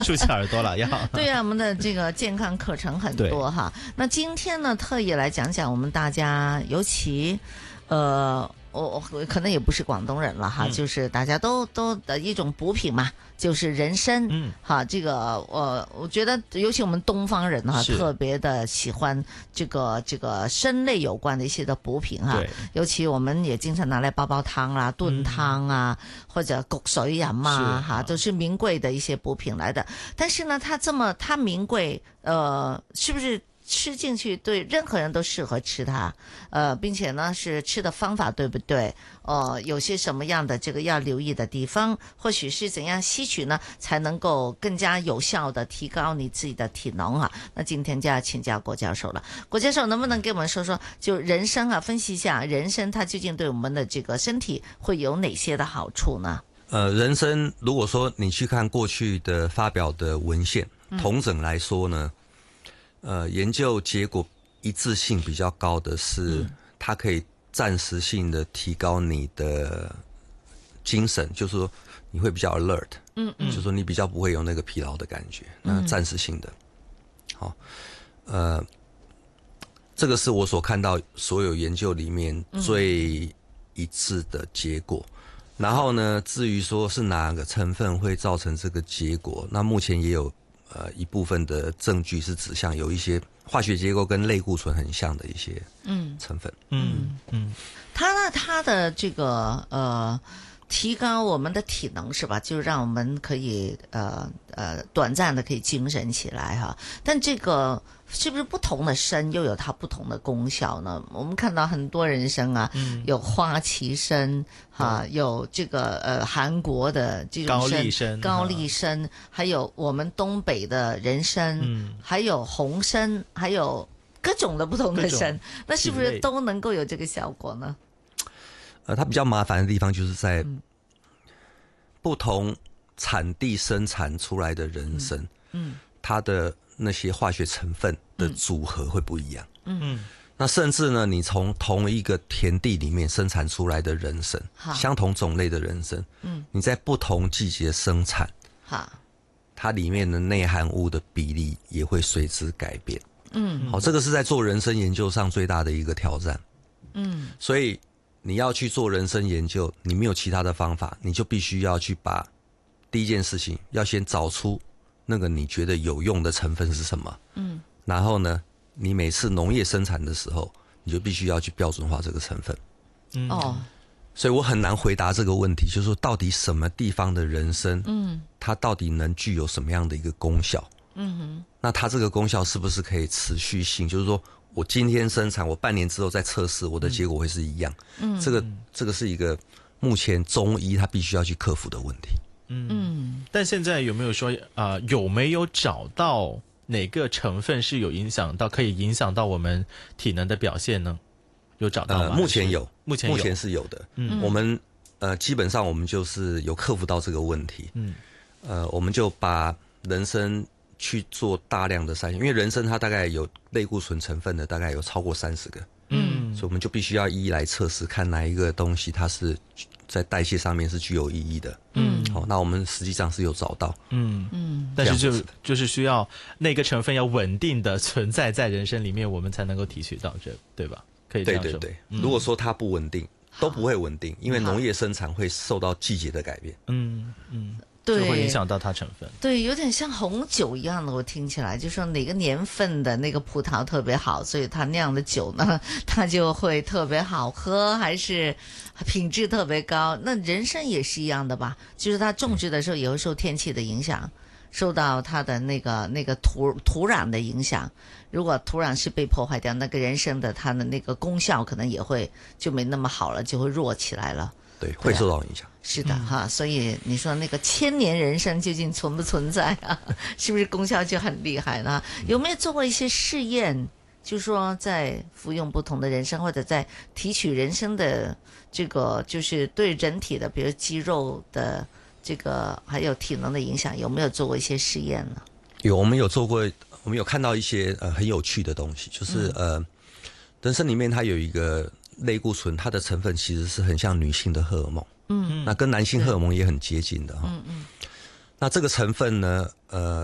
竖起耳朵了要。 对啊，我们的这个健康课程很多哈。那今天呢，特意来讲讲我们大家，尤其我可能也不是广东人了哈，就是大家都的一种补品嘛，就是人参。哈，这个我觉得尤其我们东方人哈，特别的喜欢这个参类有关的一些的补品哈。尤其我们也经常拿来煲汤啦、炖汤啊，或者焗水飲啊，哈，都是名贵的一些补品来的。但是呢，它名贵，是不是？吃进去对任何人都适合吃它，并且呢是吃的方法对不对？有些什么样的这个要留意的地方，或许是怎样吸取呢，才能够更加有效的提高你自己的体能啊？那今天就要请教郭教授了。郭教授能不能给我们说说，就人参啊，分析一下人参它究竟对我们的这个身体会有哪些的好处呢？ 人参如果说你去看过去的发表的文献，统整来说呢。研究结果一致性比较高的是，它可以暂时性的提高你的精神，就是说你会比较 alert，就是说你比较不会有那个疲劳的感觉，那暂时性的。好，这个是我所看到所有研究里面最一致的结果。然后呢，至于说是哪个成分会造成这个结果，那目前也有。一部分的证据是指向有一些化学结构跟类固醇很像的一些成分。 它的这个提高我们的体能是吧？就让我们可以短暂的可以精神起来哈。但这个是不是不同的参又有它不同的功效呢？我们看到很多人参啊，有花旗参哈，有这个韩国的这种高丽参，还有我们东北的人参，还有红参，还有各种的不同的参，那是不是都能够有这个效果呢？ 它比较麻烦的地方就是在不同产地生产出来的人参，它的那些化学成分的组合会不一样。那甚至呢，你从同一个田地里面生产出来的人参，相同种类的人参，你在不同季节生产，它里面的内含物的比例也会随之改变。好，这个是在做人参研究上最大的一个挑战。所以你要去做人参研究，你没有其他的方法，你就必须要去把第一件事情要先找出那个你觉得有用的成分是什么。然后呢，你每次农业生产的时候，你就必须要去标准化这个成分。所以我很难回答这个问题，就是说到底什么地方的人参，它到底能具有什么样的一个功效？那它这个功效是不是可以持续性？就是说我今天生产，我半年之后再测试，我的结果会是一样。这个是一个目前中医它必须要去克服的问题。 但现在有没有说有没有找到哪个成分是有影响到，可以影响到我们体能的表现呢？有找到吗？ 目前有， 目前是有的。我们基本上我们就是有克服到这个问题。我们就把人参去做大量的筛选，因为人参它大概有类固醇成分的大概有超过30个。所以我们就必须要一一来测试，看哪一个东西它是在代谢上面是具有意义的。好，那我们实际上是有找到。 但是就是需要那个成分要稳定的存在在人参里面，我们才能够提取到这，对吧？可以这样说。 对。如果说它不稳定，都不会稳定，因为农业生产会受到季节的改变。 就会影响到它成分。 对，有点像红酒一样的，我听起来就说哪个年份的那个葡萄特别好，所以它酿的酒呢，它就会特别好喝，还是品质特别高。那人参也是一样的吧？就是它种植的时候也会受天气的影响，受到它的那个土壤的影响。如果土壤是被破坏掉，那个人参的它的那个功效可能也会就没那么好了，就会弱起来了。 对，会受到影响。 是的哈，所以你说那个千年人参究竟存不存在啊？是不是功效就很厉害呢？有没有做过一些试验？就是说在服用不同的人参，或者在提取人参的这个，就是对人体的，比如肌肉的这个还有体能的影响，有没有做过一些试验呢？ 有，我们有做过，我们有看到一些很有趣的东西，就是人参里面它有一个类固醇，它的成分其实是很像女性的荷尔蒙。那跟男性荷尔蒙也很接近的哈。 那这个成分呢，